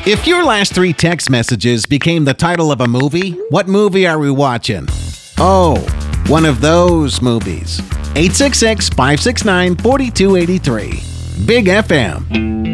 If your last three text messages became the title of a movie, what movie are we watching? Oh, one of those movies. 866-569-4283. Big FM.